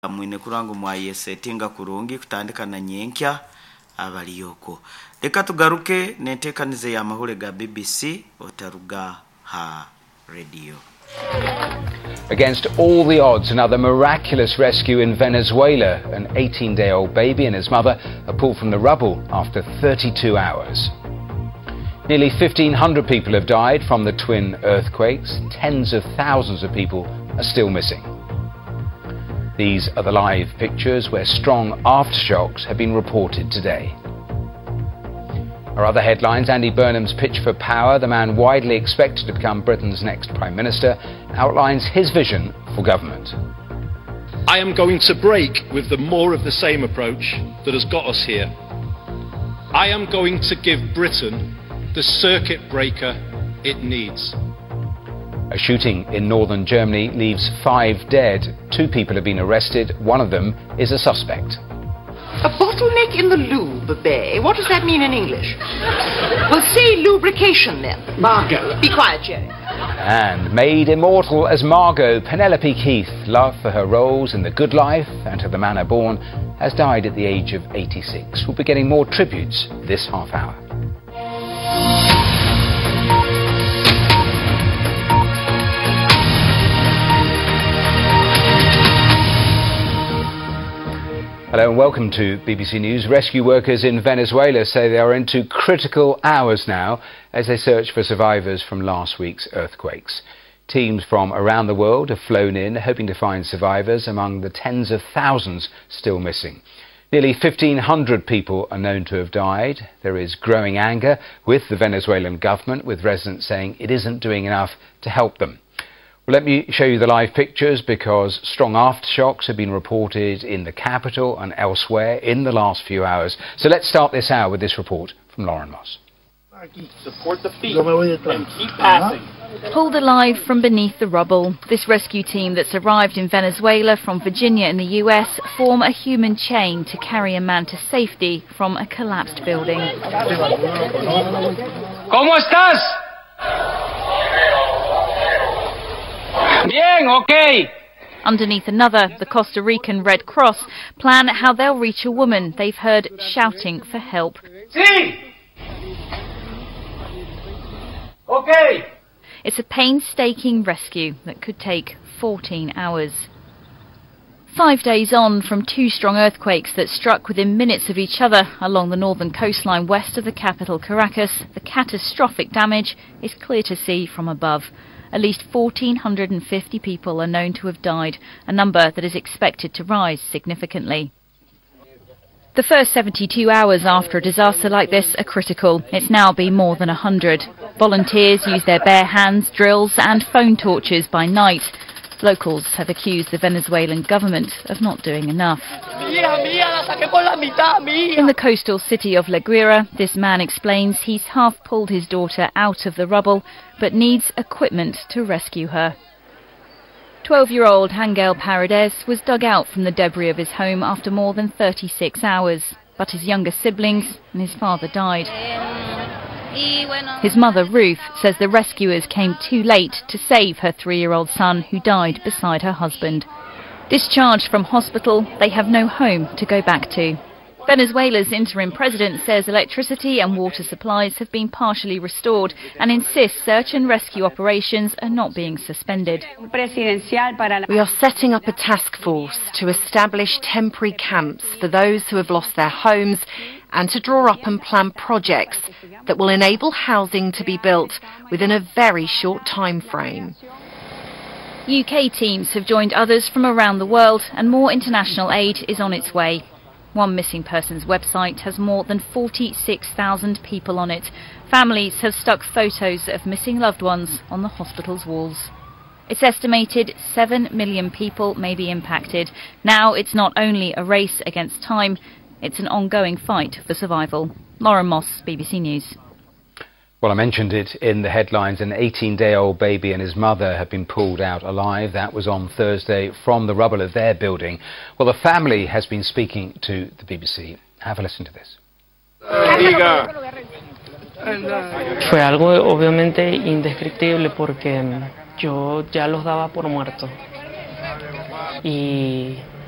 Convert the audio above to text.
mwine kurango mwayesetinga kurungi kutandika na nyenkya abaliyoko. Leka tugaruke netekanize ya mahule ga BBC otaruga ha radio. Against all the odds, another miraculous rescue in Venezuela. An 18-day-old baby and his mother are pulled from the rubble after 32 hours. Nearly 1,500 people have died from the twin earthquakes. Tens of thousands of people are still missing. These are the live pictures where strong aftershocks have been reported today. Our other headlines: Andy Burnham's pitch for power, the man widely expected to become Britain's next Prime Minister, outlines his vision for government. I am going to break with the more of the same approach that has got us here. I am going to give Britain the circuit breaker it needs. A shooting in northern Germany leaves 5 dead. 2 people have been arrested. One of them is a suspect. A bottleneck in the lube bay. What does that mean in English? Well, say lubrication then. Margot. Be quiet, Jerry. And made immortal as Margot, Penelope Keith, loved for her roles in The Good Life and To the Manor Born, has died at the age of 86. We'll be getting more tributes this half hour. Hello and welcome to BBC News. Rescue workers in Venezuela say they are into critical hours now as they search for survivors from last week's earthquakes. Teams from around the world have flown in hoping to find survivors among the tens of thousands still missing. Nearly 1,500 people are known to have died. There is growing anger with the Venezuelan government, with residents saying it isn't doing enough to help them. Well, let me show you the live pictures because strong aftershocks have been reported in the capital and elsewhere in the last few hours. So let's start this hour with this report from Lauren Moss. Support the feet and keep passing. Pulled alive from beneath the rubble, this rescue team that's arrived in Venezuela from Virginia in the US form a human chain to carry a man to safety from a collapsed building. ¿Cómo estás? Bien, okay. Underneath another, the Costa Rican Red Cross plan how they'll reach a woman they've heard shouting for help. Sí. Okay. It's a painstaking rescue that could take 14 hours. 5 days on from 2 strong earthquakes that struck within minutes of each other along the northern coastline west of the capital Caracas, the catastrophic damage is clear to see from above. At least 1,450 people are known to have died, a number that is expected to rise significantly. The first 72 hours after a disaster like this are critical. It's now been more than 100. Volunteers use their bare hands, drills and phone torches by night. Locals have accused the Venezuelan government of not doing enough. In the coastal city of La Guaira, this man explains he's half pulled his daughter out of the rubble, but needs equipment to rescue her. 12-year-old Angel Paredes was dug out from the debris of his home after more than 36 hours, but his younger siblings and his father died. His mother, Ruth, says the rescuers came too late to save her 3-year-old son, who died beside her husband. Discharged from hospital, they have no home to go back to. Venezuela's interim president says electricity and water supplies have been partially restored and insists search and rescue operations are not being suspended. We are setting up a task force to establish temporary camps for those who have lost their homes and to draw up and plan projects that will enable housing to be built within a very short time frame. UK teams have joined others from around the world and more international aid is on its way. One missing persons website has more than 46,000 people on it. Families have stuck photos of missing loved ones on the hospital's walls. It's estimated 7 million people may be impacted. Now it's not only a race against time, it's an ongoing fight for survival. Lauren Moss, BBC News. Well, I mentioned it in the headlines. An 18-day-old baby and his mother have been pulled out alive. That was on Thursday from the rubble of their building. Well, the family has been speaking to the BBC. Have a listen to this. Fue algo obviamente indescriptible porque yo ya los daba por muertos. Y